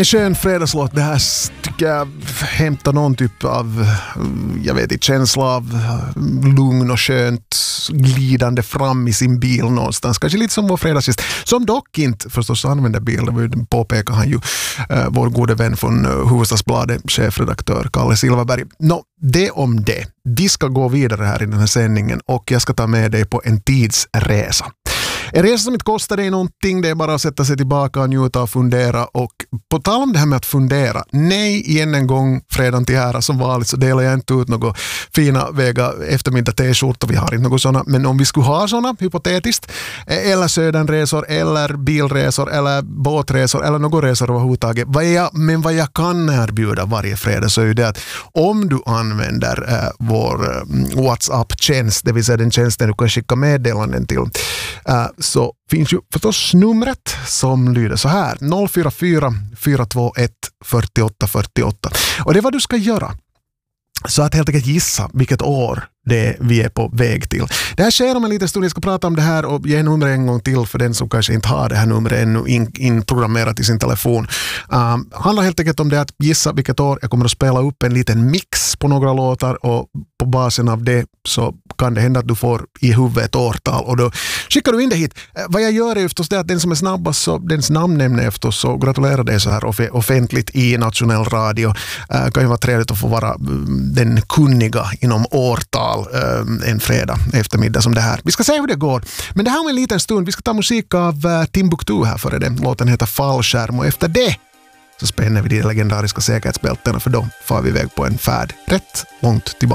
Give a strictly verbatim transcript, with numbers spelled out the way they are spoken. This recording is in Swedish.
En skön fredagslåt, det här tycker jag hämtar någon typ av, jag vet inte, känsla av lugn och skönt glidande fram i sin bil någonstans. Kanske lite som vår fredagsgäst, som dock inte förstås använder bil, det påpekar han ju, uh, vår gode vän från uh, Hufvudstadsbladet, chefredaktör Kalle Silverberg. Nå, det om det. Vi ska gå vidare här i den här sändningen och jag ska ta med dig på en tidsresa. En resa som inte kostar dig någonting, det är bara att sätta sig tillbaka och njuta och fundera. Och på tal om det här med att fundera, nej igen en gång fredagen till ära som vanligt så delar jag inte ut några fina väga eftermiddag t-skjortor, vi har inte något sådana, men om vi skulle ha sådana hypotetiskt, eller södenresor eller bilresor eller båtresor eller några resor överhuvudtaget, vad jag, men vad jag kan erbjuda varje fredag så är ju det att om du använder äh, vår äh, WhatsApp-tjänst, det vill säga den tjänsten du kan skicka meddelanden till, äh, så finns ju förstås numret som lyder så här: noll fyra fyra fyra två ett fyra åtta fyra åtta. Och det är vad du ska göra. Så att helt enkelt gissa vilket år det vi är på väg till. Det här sker om en liten stund. Jag ska prata om det här och ge numret en gång till för den som kanske inte har det här numret ännu in, inprogrammerat i sin telefon. Um, handlar helt enkelt om det att gissa vilket år. Jag kommer att spela upp en liten mix på några låtar och på basen av det så kan det hända att du får i huvudet ett årtal och då skickar du in det hit. Uh, vad jag gör är förstås det att den som är snabbast så dens namn nämner efter så gratulerar dig så här off- offentligt i nationell radio. Uh, kan ju vara trevligt att få vara um, den kunniga inom årtal en fredag eftermiddag som det här. Vi ska se hur det går. Men det här om en liten stund. Vi ska ta musik av uh, Timbuktu här före det. Låten heter Fallskärm och efter det så spänner vi de legendariska säkerhetsbältena för då får vi iväg på en färd rätt långt tillbaka.